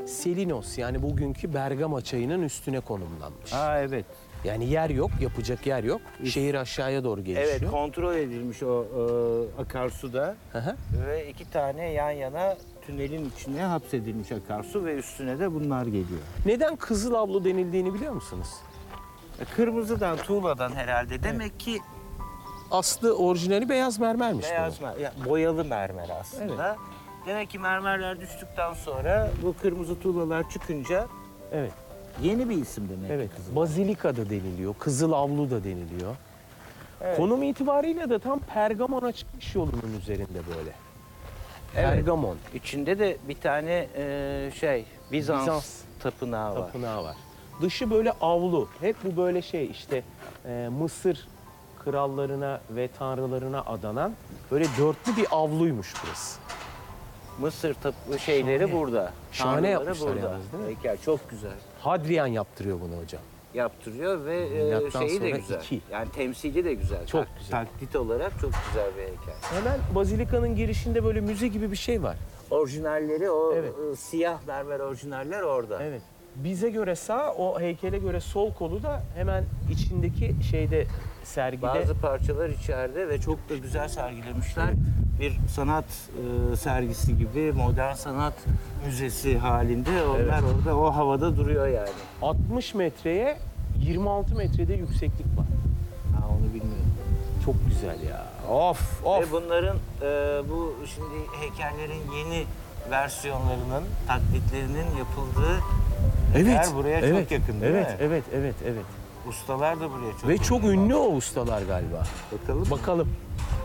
Selinos yani bugünkü Bergama çayının üstüne konumlanmış. Ha evet. Yani yer yok, yapacak yer yok. Şehir aşağıya doğru gelişiyor. Evet, kontrol edilmiş o akarsuda. Hı hı. Ve 2 tane yan yana tünelin içine hapsedilmiş akarsu ve üstüne de bunlar geliyor. Neden Kızılavlu denildiğini biliyor musunuz? Kırmızıdan, tuğladan herhalde. Demek ki Aslı orijinali beyaz mermermiş beyaz boyalı mermer aslında. Demek ki mermerler düştükten sonra bu kırmızı tuğlalar çıkınca bu. Evet. yeni bir isim demek. Evet. ki Kızıl. Bazilika da deniliyor, Kızılavlu da deniliyor. Evet. Konum itibariyle de tam Pergamon'a çıkmış yolunun üzerinde böyle. Evet. Pergamon İçinde de bir tane Bizans tapınağı var. tapınağı var. Dışı böyle avlu. Hep bu böyle işte Mısır krallarına ve tanrılarına adanan böyle dörtlü bir avluymuş burası. Mısır şeyleri Şahane. burada. Şahane Tanrıları yapmışlar burada. yalnız, değil mi? Heykel çok güzel. Hadrian yaptırıyor bunu hocam. Yaptırıyor ve Milattan şeyi de sonra güzel. 2. Yani temsili de güzel. Çok güzel. Taklit olarak çok güzel bir heykel. Hemen Bazilika'nın girişinde böyle müze gibi bir şey var. Orijinalleri o Evet. siyah mermer orijinaller orada. Evet. Bize göre sağ, o heykele göre sol kolu da hemen içindeki sergide. Bazı parçalar içeride ve çok da güzel sergilemişler. Evet. Bir sanat sergisi gibi, modern sanat müzesi halinde onlar Evet. orada o havada duruyor yani. 60 metreye 26 metrede yükseklik var. Ha, onu bilmiyorum. Çok güzel ya. Of of. Ve bunların bu şimdi heykellerin yeni versiyonlarının, taklitlerinin yapıldığı yer buraya çok yakın değil evet, mi? Evet. Ustalar da buraya çok Ve yakın. çok ünlü o ustalar galiba. Bakalım. Bakalım.